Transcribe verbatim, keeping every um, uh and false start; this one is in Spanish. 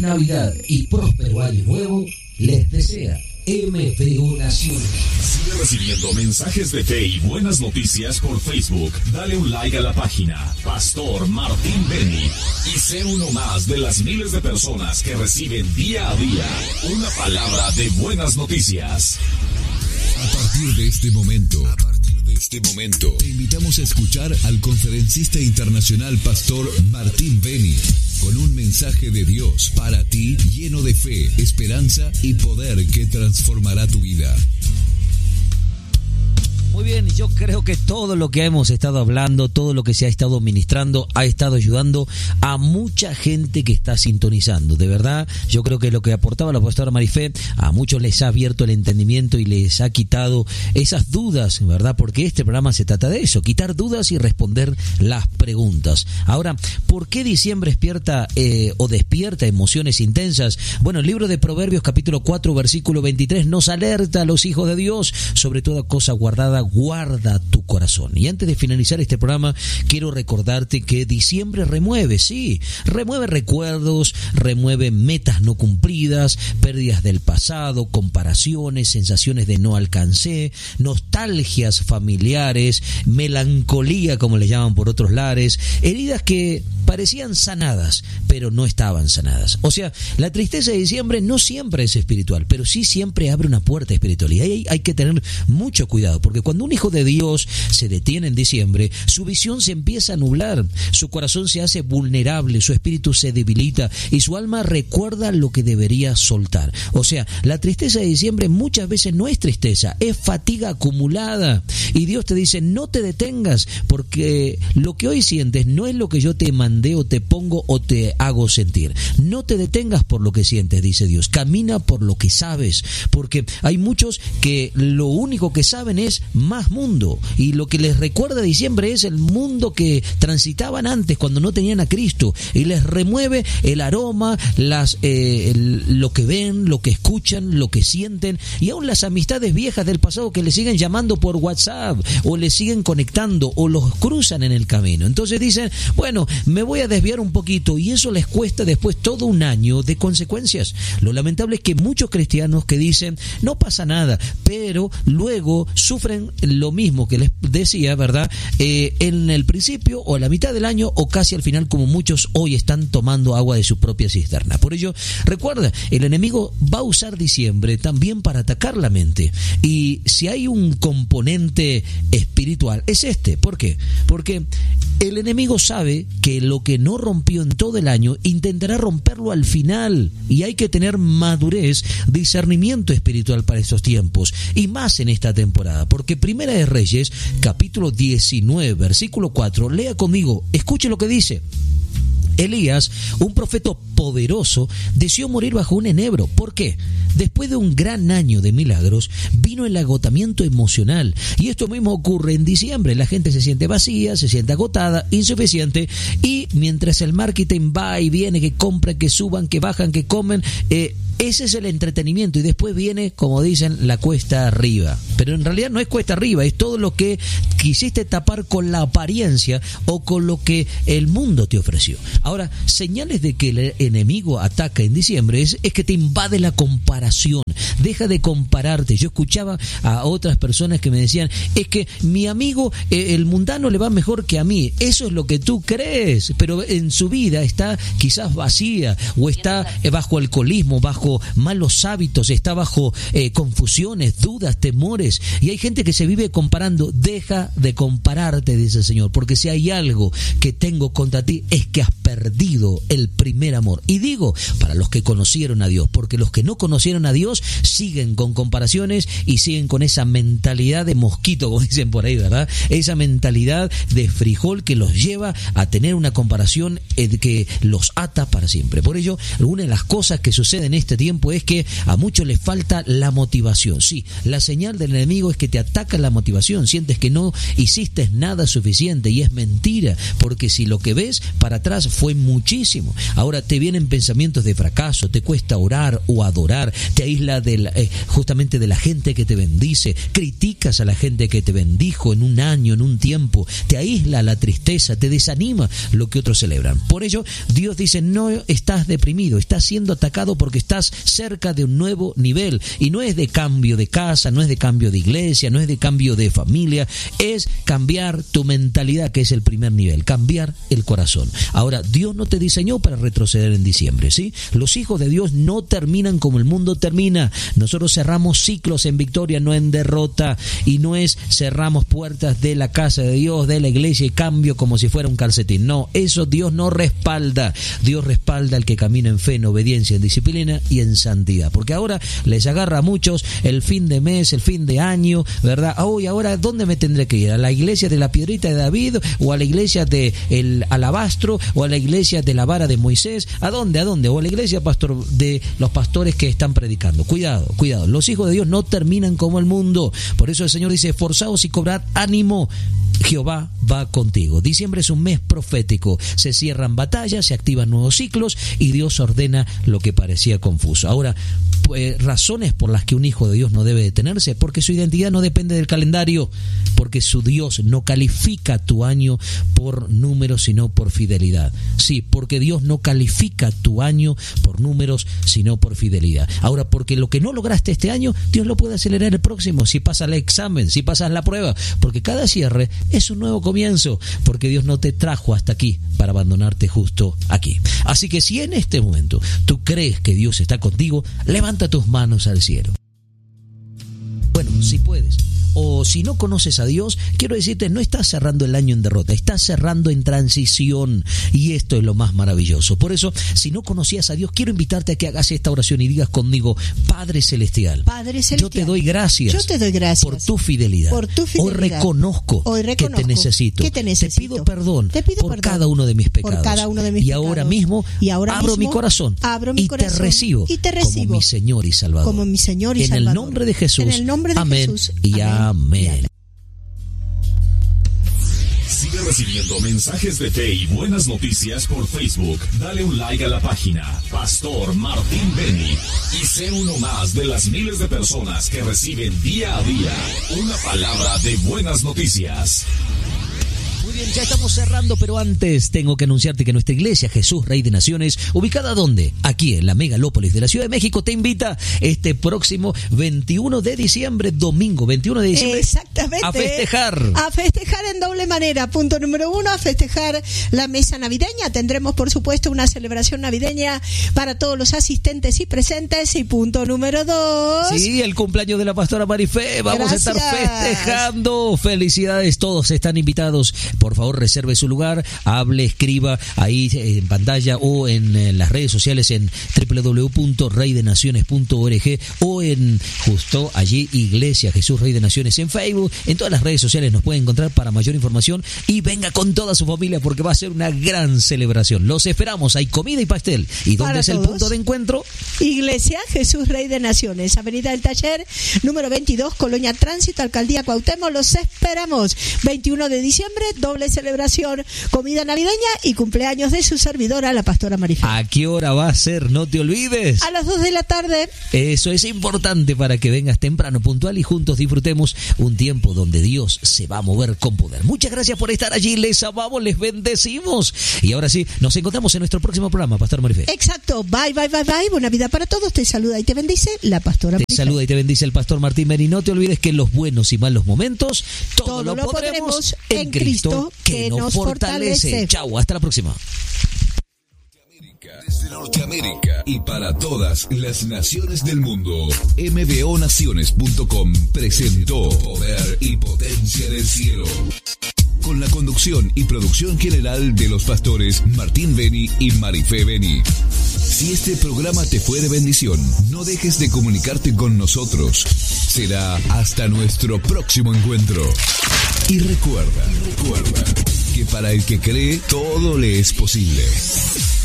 Navidad y próspero año nuevo les desea M F O Naciones. Sigue recibiendo mensajes de fe y buenas noticias por Facebook. Dale un like a la página Pastor Martín Beni y sé uno más de las miles de personas que reciben día a día una palabra de buenas noticias. A partir de este momento, a partir de este momento, te invitamos a escuchar al conferencista internacional Pastor Martín Beni con un mensaje de Dios para ti lleno de fe, esperanza y poder que transformará tu vida. Muy bien, yo creo que todo lo que hemos estado hablando, todo lo que se ha estado ministrando, ha estado ayudando a mucha gente que está sintonizando. De verdad, yo creo que lo que aportaba la pastora Marifé, a muchos les ha abierto el entendimiento y les ha quitado esas dudas, ¿verdad? Porque este programa se trata de eso, quitar dudas y responder las preguntas. Ahora, ¿por qué diciembre despierta eh, o despierta emociones intensas? Bueno, el libro de Proverbios, capítulo cuatro, versículo veintitrés, nos alerta a los hijos de Dios sobre toda cosa guardada. Guarda tu corazón. Y antes de finalizar este programa, quiero recordarte que diciembre remueve, sí, remueve recuerdos, remueve metas no cumplidas, pérdidas del pasado, comparaciones, sensaciones de no alcancé, nostalgias familiares, melancolía, como le llaman por otros lares, heridas que parecían sanadas, pero no estaban sanadas. O sea, la tristeza de diciembre no siempre es espiritual, pero sí siempre abre una puerta espiritual. Y ahí hay que tener mucho cuidado, porque cuando un hijo de Dios se detiene en diciembre, su visión se empieza a nublar, su corazón se hace vulnerable, su espíritu se debilita y su alma recuerda lo que debería soltar. O sea, la tristeza de diciembre muchas veces no es tristeza, es fatiga acumulada. Y Dios te dice, no te detengas, porque lo que hoy sientes no es lo que yo te mandé o te pongo o te hago sentir. No te detengas por lo que sientes, dice Dios. Camina por lo que sabes, porque hay muchos que lo único que saben es más mundo, y lo que les recuerda diciembre es el mundo que transitaban antes cuando no tenían a Cristo, y les remueve el aroma, las eh, el, lo que ven, lo que escuchan, lo que sienten, y aún las amistades viejas del pasado que les siguen llamando por WhatsApp o les siguen conectando o los cruzan en el camino. Entonces dicen, bueno, me voy a desviar un poquito, y eso les cuesta después todo un año de consecuencias. Lo lamentable es que muchos cristianos que dicen, no pasa nada, pero luego sufren lo mismo que les decía, ¿verdad? Eh, en el principio o a la mitad del año o casi al final, como muchos hoy están tomando agua de su propia cisterna. Por ello, recuerda, el enemigo va a usar diciembre también para atacar la mente. Y si hay un componente espiritual, es este. ¿Por qué? Porque el enemigo sabe que lo que no rompió en todo el año, intentará romperlo al final. Y hay que tener madurez, discernimiento espiritual para estos tiempos. Y más en esta temporada. Porque Primera de Reyes, capítulo diecinueve, versículo cuatro, lea conmigo, escuche lo que dice. Elías, un profeta poderoso, deseó morir bajo un enebro. ¿Por qué? Después de un gran año de milagros, vino el agotamiento emocional. Y esto mismo ocurre en diciembre. La gente se siente vacía, se siente agotada, insuficiente. Y mientras el marketing va y viene, que compran, que suban, que bajan, que comen, eh, ese es el entretenimiento. Y después viene, como dicen, la cuesta arriba. Pero en realidad no es cuesta arriba, es todo lo que quisiste tapar con la apariencia o con lo que el mundo te ofreció. Ahora, señales de que el enemigo ataca en diciembre es, es que te invade la comparación. Deja de compararte. Yo escuchaba a otras personas que me decían, es que mi amigo, eh, el mundano, le va mejor que a mí. Eso es lo que tú crees, pero en su vida está quizás vacía, o está eh, bajo alcoholismo, bajo malos hábitos, está bajo eh, confusiones, dudas, temores. Y hay gente que se vive comparando. Deja de compararte, dice el Señor, porque si hay algo que tengo contra ti es que has perdido el primer amor. Y digo, para los que conocieron a Dios, porque los que no conocieron a Dios siguen con comparaciones y siguen con esa mentalidad de mosquito, como dicen por ahí, ¿verdad? Esa mentalidad de frijol que los lleva a tener una comparación que los ata para siempre. Por ello, una de las cosas que sucede en este tiempo es que a muchos les falta la motivación. Sí, la señal del enemigo es que te ataca la motivación, sientes que no hiciste nada suficiente, y es mentira, porque si lo que ves para atrás fue muchísimo, ahora te vienen pensamientos de fracaso, te cuesta orar o adorar, te aísla de el, eh, justamente de la gente que te bendice, criticas a la gente que te bendijo en un año, en un tiempo, te aísla la tristeza, te desanima lo que otros celebran. Por ello, Dios dice, no estás deprimido, estás siendo atacado porque estás cerca de un nuevo nivel, y no es de cambio de casa, no es de cambio de iglesia, no es de cambio de familia, es cambiar tu mentalidad, que es el primer nivel, cambiar el corazón. Ahora, Dios no te diseñó para retroceder en diciembre, ¿sí? Los hijos de Dios no terminan como el mundo termina. Nosotros cerramos ciclos en victoria, no en derrota, y no es cerramos puertas de la casa de Dios, de la iglesia, y cambio como si fuera un calcetín. No, eso Dios no respalda. Dios respalda al que camina en fe, en obediencia, en disciplina y en santidad. Porque ahora les agarra a muchos el fin de mes, el fin de año, ¿verdad? Oh, y ahora, ¿dónde me tendré que ir? ¿A la iglesia de la piedrita de David? ¿O a la iglesia de el alabastro? ¿O a la iglesia de la vara de Moisés? ¿A dónde? ¿A dónde? ¿O a la iglesia, pastor, de los pastores que están predicando? Cuidado, cuidado. Los hijos de Dios no terminan como el mundo. Por eso el Señor dice, esforzaos y cobrad ánimo. Jehová va contigo. Diciembre es un mes profético. Se cierran batallas, se activan nuevos ciclos y Dios ordena lo que parecía confuso. Ahora, pues, razones por las que un hijo de Dios no debe detenerse, porque su identidad no depende del calendario, porque su Dios no califica tu año por números, sino por fidelidad. Sí, porque Dios no califica tu año por números, sino por fidelidad. Ahora, porque lo que no lograste este año, Dios lo puede acelerar el próximo, si pasas el examen, si pasas la prueba, porque cada cierre es un nuevo comienzo, porque Dios no te trajo hasta aquí para abandonarte justo aquí. Así que si en este momento tú crees que Dios está contigo, levanta tus manos al cielo. Bueno, si puedes. O si no conoces a Dios, quiero decirte, no estás cerrando el año en derrota, estás cerrando en transición, y esto es lo más maravilloso. Por eso, si no conocías a Dios, quiero invitarte a que hagas esta oración y digas conmigo, Padre Celestial, Padre Celestial, yo te doy gracias, yo te doy gracias por tu fidelidad. Por tu fidelidad. Hoy reconozco, Hoy reconozco que te necesito. que te necesito. Te pido perdón te pido por perdón cada uno de mis pecados. Por cada uno de mis y pecados. ahora mismo y ahora abro mismo, mi corazón abro mi y, corazón te recibo y te recibo como mi Señor y Salvador. Como mi Señor y en Salvador. El nombre de Jesús. En el nombre de amén, Jesús. y amén. amén. Sigue recibiendo mensajes de fe y buenas noticias por Facebook. Dale un like a la página Pastor Martín Beni y sé uno más de las miles de personas que reciben día a día una palabra de buenas noticias. Muy bien, ya estamos cerrando, pero antes tengo que anunciarte que nuestra iglesia Jesús Rey de Naciones, ubicada ¿dónde? Aquí en la megalópolis de la Ciudad de México, te invita este próximo veintiuno de diciembre, domingo veintiuno de diciembre, exactamente, a festejar. A festejar en doble manera. Punto número uno, a festejar la mesa navideña. Tendremos, por supuesto, una celebración navideña para todos los asistentes y presentes. Y punto número dos. Sí, el cumpleaños de la pastora Marifé. Vamos Gracias. a estar festejando. Felicidades, todos están invitados. Por favor, reserve su lugar, hable, escriba ahí en pantalla o en, en las redes sociales en doble u doble u doble u punto rey de naciones punto org o en justo allí Iglesia Jesús Rey de Naciones en Facebook. En todas las redes sociales nos pueden encontrar para mayor información y venga con toda su familia porque va a ser una gran celebración. Los esperamos, hay comida y pastel. ¿Y dónde Para es todos. El punto de encuentro? Iglesia Jesús Rey de Naciones, Avenida del Taller, número veintidós, Colonia Tránsito, Alcaldía Cuauhtémoc. Los esperamos. veintiuno de diciembre, doble celebración, comida navideña y cumpleaños de su servidora, la pastora Marifé. ¿A qué hora va a ser? No te olvides. A las dos de la tarde. Eso es importante para que vengas temprano, puntual y juntos disfrutemos un tiempo donde Dios se va a mover con poder. Muchas gracias por estar allí, les amamos, les bendecimos. Y ahora sí, nos encontramos en nuestro próximo programa, Pastor Marifé. Exacto, bye, bye, bye, bye, buena vida para todos, te saluda y te bendice la pastora Marifé. Te saluda y te bendice el Pastor Martín Beni. No te olvides que en los buenos y malos momentos, todo, todo lo, lo podremos podremos en Cristo que nos fortalece. Chau, hasta la próxima. Desde Norteamérica y para todas las naciones del mundo, m b o naciones punto com presentó Poder y Potencia del Cielo. Con la conducción y producción general de los pastores Martín Beni y Marifé Beni. Si este programa te fue de bendición, no dejes de comunicarte con nosotros. Será hasta nuestro próximo encuentro. Y recuerda, recuerda que para el que cree, todo le es posible.